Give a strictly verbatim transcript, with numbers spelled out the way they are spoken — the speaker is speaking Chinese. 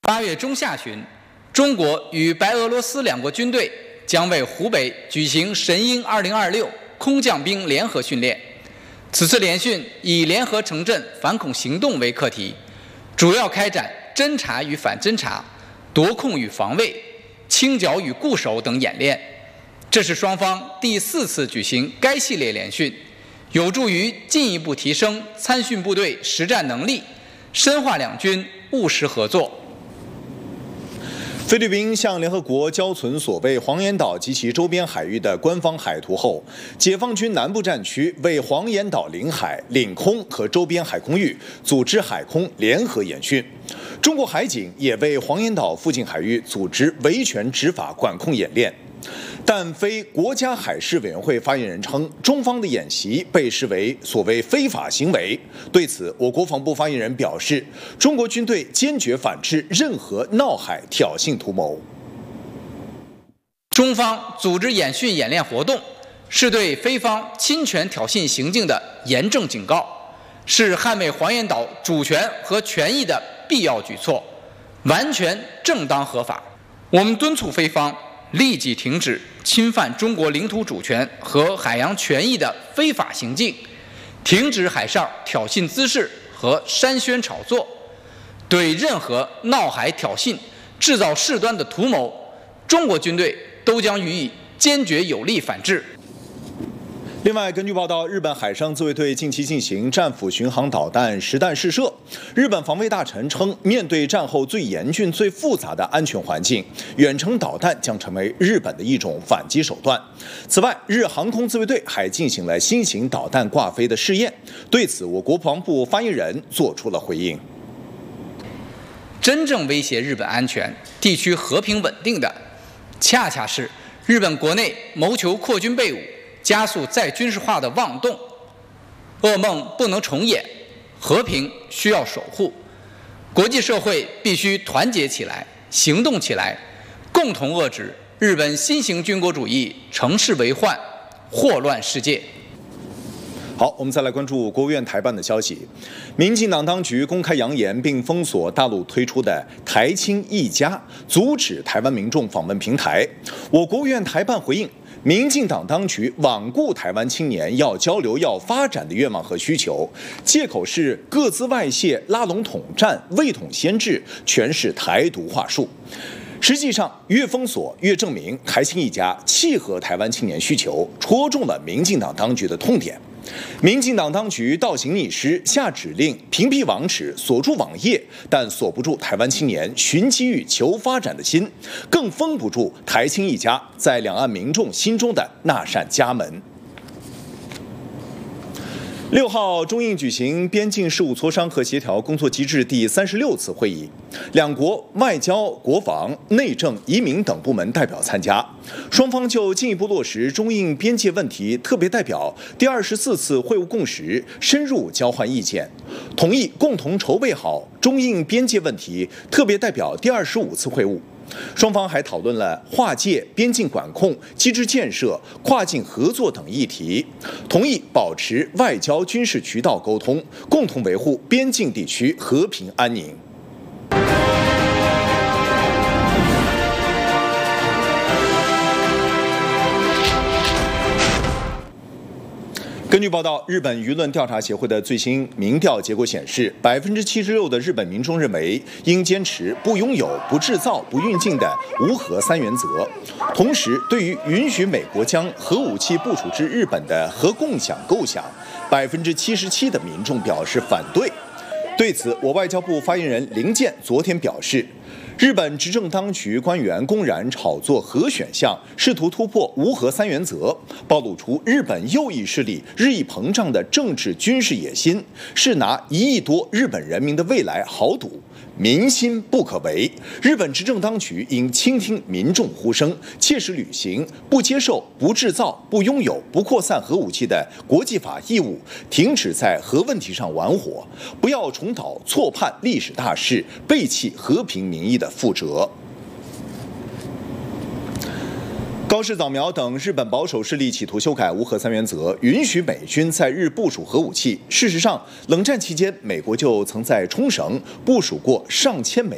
八月中下旬，中国与白俄罗斯两国军队将为湖北举行神鹰二零二六空降兵联合训练。此次联训以联合城镇反恐行动为课题，主要开展侦察与反侦察、夺控与防卫、清剿与固守等演练。这是双方第四次举行该系列联训，有助于进一步提升参训部队实战能力，深化两军务实合作。 菲律宾向联合国交存所谓黄岩岛及其周边海域的官方海图后，解放军南部战区为黄岩岛领海、领空和周边海空域组织海空联合演训。中国海警也为黄岩岛附近海域组织维权执法管控演练。但非国家海事委员会发言人称，中方的演习被视为所谓非法行为。对此，我国防部发言人表示，中国军队坚决反制任何闹海挑衅图谋。 中方组织演训演练活动，是对菲方侵权挑衅行径的严正警告，是捍卫黄岩岛主权和权益的必要举措，完全正当合法。我们敦促菲方立即停止侵犯中国领土主权和海洋权益的非法行径，停止海上挑衅滋事和煽宣炒作，对任何闹海挑衅、制造事端的图谋，中国军队都将予以坚决有力反制。 另外，根据报道，日本海上自卫队近期进行战斧巡航导弹实弹试射。日本防卫大臣称，面对战后最严峻、最复杂的安全环境，远程导弹将成为日本的一种反击手段。此外，日航空自卫队还进行了新型导弹挂飞的试验。对此，我国防部发言人做出了回应。 真正威胁日本安全、地区和平稳定的，恰恰是日本国内谋求扩军备武、加速再军事化的妄动。噩梦不能重演，和平需要守护，国际社会必须团结起来，行动起来，共同遏制日本新型军国主义乘势为患，祸乱世界。 好，我们再来关注国务院台办的消息。民进党当局公开扬言并封锁大陆推出的台青一家，阻止台湾民众访问平台。我国务院台办回应，民进党当局罔顾台湾青年要交流、要发展的愿望和需求，借口是各自外泄、拉拢统战、未统先治，全是台独话术。实际上，越封锁越证明台青一家契合台湾青年需求，戳中了民进党当局的痛点。民进党当局倒行逆施，下指令屏蔽网址、锁住网页，但锁不住台湾青年寻机遇、求发展的心，更封不住台青一家在两岸民众心中的那扇家门。六号，中印举行边境事务磋商和协调工作机制第三十六次会议，两国外交、国防、内政、移民等部门代表参加。双方就进一步落实中印边界问题特别代表第二十四次会晤共识深入交换意见，同意共同筹备好中印边界问题特别代表第二十五次会晤。双方还讨论了划界、边境管控、机制建设、跨境合作等议题，同意保持外交、军事渠道沟通，共同维护边境地区和平安宁。根据报道，日本舆论调查协会的最新民调结果显示，百分之七十六的日本民众认为应坚持不拥有、不制造、不运进的无核三原则。同时，对于允许美国将核武器部署至日本的核共享构想，百分之七十七的民众表示反对。对此，我外交部发言人林健昨天表示，日本执政当局官员公然炒作核选项，试图突破无核三原则，暴露出日本右翼势力日益膨胀的政治军事野心，是拿一亿多日本人民的未来豪赌，民心不可违。日本执政当局应倾听民众呼声，切实履行不接受、不制造、不拥有、不扩散核武器的国际法义务，停止在核问题上玩火，不要重蹈错判历史大势，背弃和平民意的负责。高市早苗等日本保守势力企图修改无核三原则，允许美军在日部署核武器。事实上，冷战期间，美国就曾在冲绳部署过上千枚